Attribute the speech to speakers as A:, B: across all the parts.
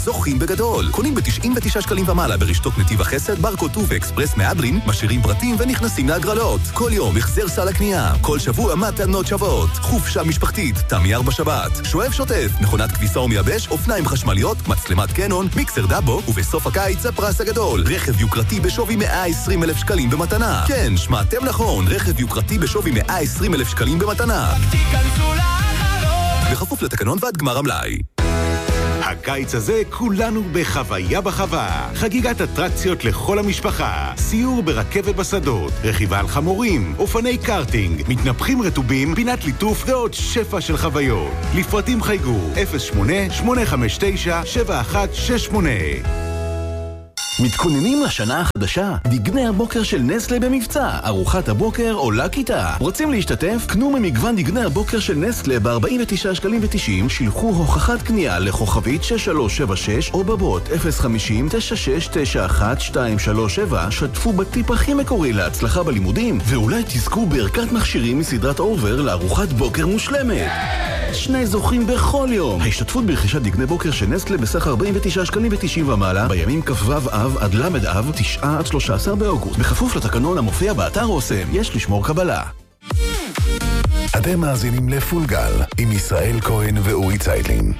A: זוכים בגדול. קונים ב-99 שקלים ומעלה ברשתות נתיב החסד, ברקוטו ואקספרס מהדרין, משאירים פרטים ונכנסים להגרלות. כל יום החזר סל הקנייה, כל שבוע מתנות שוות. חופשה משפחתית, תמייר בשבת, שואב שוטף, מכונת כביסה ומייבש, אופניים חשמליות, מצלמת קנון, מיקסר דאבו, ובסוף הקיץ הפרס הגדול. רכב יוקרתי בשווי 120,000 שקלים במתנה. כן, שמעתם נכון, רכב יוקרתי בשווי 120,000 שקלים במתנה. בכפוף לתקנון ועד גמר המלאי.
B: הקיץ הזה כולנו בחוויה בחווה. חגיגת אטרקציות לכל המשפחה. סיור ברכבת בשדות, רכיבה על חמורים, אופני קארטינג, מתנפחים רטובים, פינת ליטוף ועוד שפע של חוויות. לפרטים חייגו 08-859-7168.
C: מתכוננים לשנה החדשה? דגני הבוקר של נסלה במבצע. ארוחת הבוקר עולה כיתה. רוצים להשתתף? קנו ממגוון דגני הבוקר של נסלה ב-49 שקלים ו-90, שילחו הוכחת קנייה לכוכבית 6376 או בבוט 050-9691-237. שתפו בטיפ הכי מקורי להצלחה בלימודים, ואולי תזכו בערכת מכשירים מסדרת אובר לארוחת בוקר מושלמת. 2 זוכים בכל יום. ההשתתפות ברכישת דגני בוקר של נסלה בסך 49 שקלים ו-90 ומעלה בימים כ"ו אב עד ל' אב 9 עד 13 באוגוסט. בכפוף לתקנון המופיע באתר אוסם. יש לשמור קבלה.
D: אתם מאזינים לפול גל עם ישראל כהן ואורי צייטלין.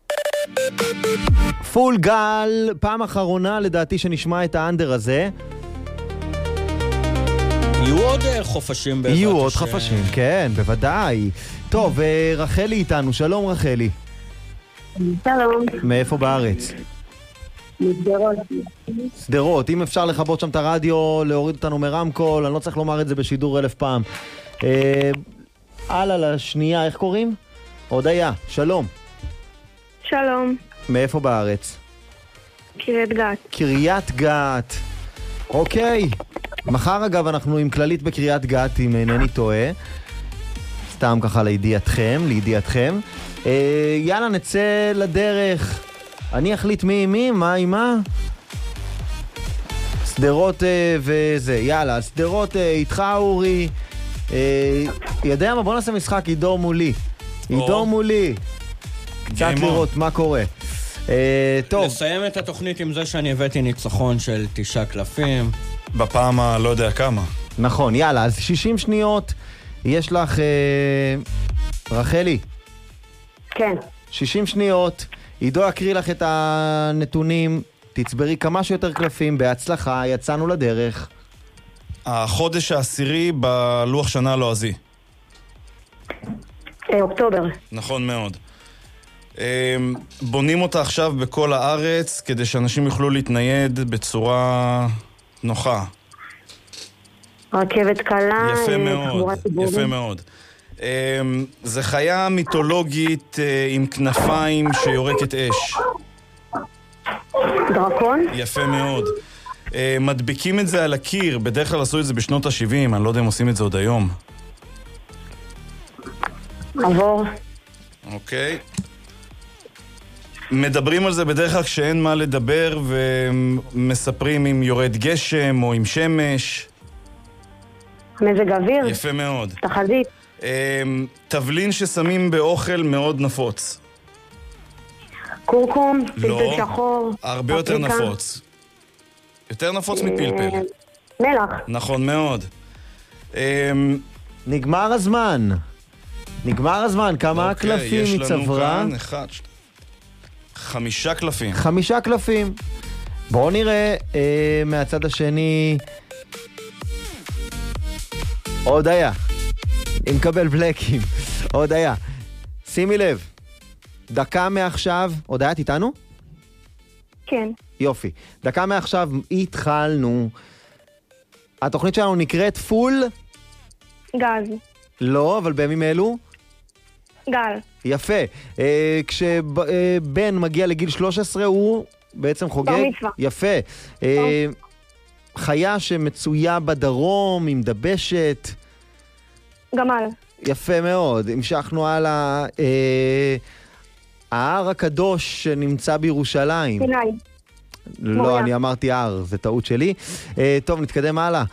E: פול גל, פעם אחרונה לדעתי שנשמע את האנדר הזה.
F: יהיו עוד חופשים בעזרת
E: יהיו עוד חופשים, כן, בוודאי. טוב, רחלי איתנו. שלום רחלי.
G: שלום.
E: מאיפה בארץ?
G: סדרות.
E: סדרות. אם אפשר לכבות שם את הרדיו, להוריד אותנו מרמקול, אני לא צריך לומר את זה בשידור 1000 פעם. הלאה לשנייה, איך קוראים? הודיה, שלום.
G: שלום.
E: מאיפה בארץ?
G: קריית גת.
E: קריית גת. אוקיי. מחר אגב אנחנו עם כללית בקריית גת, אם אינני טועה. סתם ככה לידיעתכם. יאללה, נצא לדרך. אני אחליט מי עם מי, מה עם מה? סדרות וזה. יאללה, סדרות איתך אורי. יודע מה? בוא נעשה משחק עידו מולי. עידו מולי. קצת לראות מה קורה. טוב.
F: לסיים את התוכנית עם זה שאני הבאתי ניצחון של 9 קלפים.
H: בפעם לא יודע כמה.
E: נכון, יאללה, אז 60 שניות. יש לך, רחלי.
G: כן.
E: 60 שניות. עידו אקריא לך את הנתונים. תצברי כמה שיותר קלפים. בהצלחה, יצאנו לדרך.
H: החודש העשירי בלוח שנה הלועזי.
G: אוקטובר.
H: נכון מאוד. בונים אותה עכשיו בכל הארץ כדי שאנשים יוכלו להתנייד בצורה נוחה.
G: רכבת קלה.
H: יפה מאוד, יפה מאוד. זה חיה מיתולוגית עם כנפיים שיורקת אש.
G: דרקון?
H: יפה מאוד. מדביקים את זה על הקיר, בדרך כלל עשו את זה בשנות ה-70, אני לא יודע אם עושים את זה עוד היום.
G: עבור.
H: אוקיי. מדברים על זה בדרך כלל כשאין מה לדבר ומספרים אם יורד גשם או עם שמש.
G: מזג אוויר?
H: יפה מאוד.
G: תחזית.
H: תבלין ששמים באוכל מאוד נפוץ.
G: קורקום?
H: לא.
G: פלפל שחור?
H: הרבה יותר נפוץ. יותר נפוץ מפלפל.
G: מלח.
H: נכון מאוד.
E: נגמר הזמן. כמה קלפים היא צברה?
H: יש לנו כאן 5 קלפים.
E: 5 קלפים. בואו נראה מהצד השני. הודיה. אם קבל בלקים. הודיה. שימי לב. דקה מעכשיו. הודיה, איתנו?
G: כן.
E: יופי. דקה מעכשיו התחלנו. התוכנית שלנו נקראת פול?
G: גז.
E: לא, אבל בימים אלו?
G: גל.
E: יפה. כשבן מגיע לגיל 13 הוא בעצם חוגג.
G: בר מצווה.
E: יפה. חיה שמצויה בדרום עם דבשת.
G: גמל.
E: יפה מאוד. המשכנו על ההר הקדוש שנמצא בירושלים.
G: סיני.
E: לא, אני אמרתי הר, זה טעות שלי. טוב, נתקדם הלאה.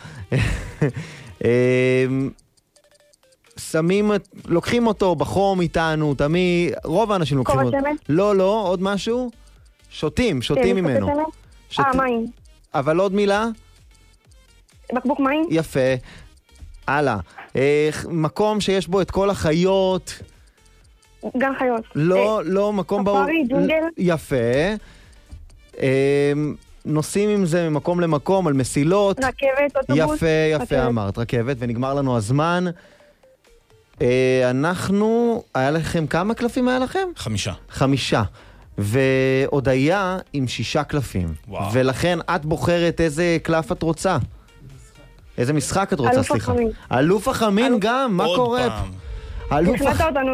E: לוקחים אותו בחום איתנו, תמיד, רוב האנשים לוקחים אותו.
G: קור השמש?
E: לא, עוד משהו? שותים ממנו.
G: מים.
E: אבל עוד מילה?
G: בקבוק מים.
E: יפה. הלאה. מקום שיש בו את כל החיות.
G: גן חיות.
E: לא, מקום באור.
G: ספארי, ג'ונגל.
E: יפה. נוסעים עם זה ממקום למקום, על מסילות.
G: רכבת, אוטובוס.
E: יפה אמרת, רכבת, ונגמר לנו הזמן. היה לכם כמה קלפים היה לכם? 5. ועוד היה עם 6 קלפים.
H: וואו.
E: ולכן את בוחרת איזה קלף את רוצה. איזה משחק את רוצה, סליחה. אלוף החמין גם, מה קורה?
H: עוד פעם.
G: החלטת אותנו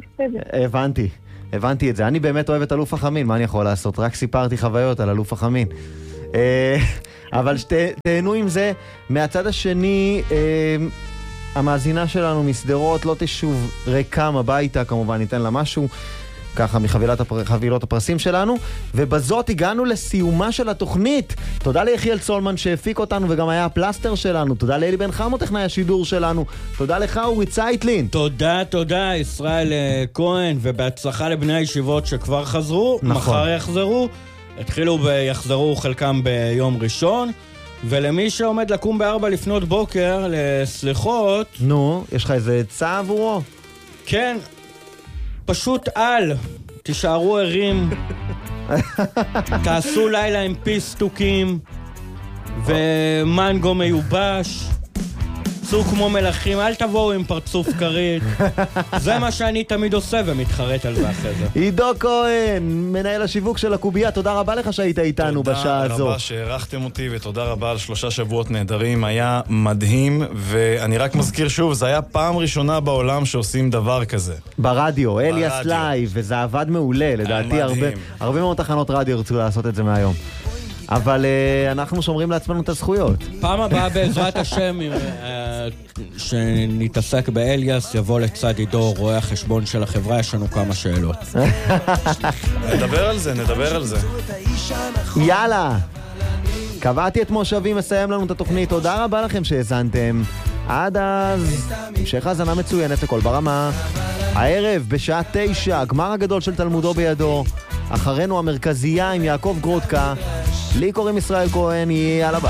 E: הבנתי את זה. אני באמת אוהב את אלוף החמין, מה אני יכול לעשות? רק סיפרתי חוויות על אלוף החמין. אבל תהנו עם זה. מהצד השני, המאזינה שלנו מסדרות לא תשוב ריקם הביתה, כמובן ניתן לה משהו ככה מחבילות הפרסים שלנו, ובזאת הגענו לסיומה של התוכנית. תודה ליחיאל צולמן שהפיק אותנו וגם היה הפלסטר שלנו. תודה לאלי בן חמו טכנאי השידור שלנו. תודה לך אורי צייטלין.
F: תודה ישראל כהן, ובהצלחה לבני הישיבות שכבר חזרו.
E: נכון.
F: מחר יחזרו, יחזרו חלקם ביום ראשון, ולמי שעומד לקום ב4 לפנות בוקר לסליחות.
E: נו, יש לך איזה צע עבורו?
F: כן, פשוט תישארו ערים, תעשו לילה עם פיסטוקים ומנגו מיובש, צאו כמו מלכים, אל תבואו עם פרצוף קרית. זה מה שאני תמיד עושה ומתחרט על זה אחרי זה.
E: עידו כהן, מנהל השיווק של הקובייה, תודה רבה לך שהיית איתנו בשעה הזו.
H: תודה רבה שהערכתם אותי, ותודה רבה על 3 שבועות נהדרים, היה מדהים, ואני רק מזכיר שוב, זה היה פעם ראשונה בעולם שעושים דבר כזה.
E: ברדיו, אליאס לייב, וזה עבד מעולה, לדעתי הרבה מאוד תחנות רדיו רצו לעשות את זה מהיום. אבל אנחנו שומרים לעצמנו את הזכויות.
F: פעם הבאה בעזרת השם שנתעסק באליאס, יבוא לצד עידו רואה החשבון של החברה, יש לנו כמה שאלות.
H: נדבר על זה.
E: יאללה, קבעתי את מושבי, מסיים לנו את התוכנית. תודה רבה לכם שהזנתם. עד אז, המשך האזנה מצוינת לכל ברמה. הערב בשעה 9, הגמר הגדול של תלמודו בידו. אחרינו המרכזייה עם יעקב גרודקה. לי קוראים ישראל כהן, יאללה ביי.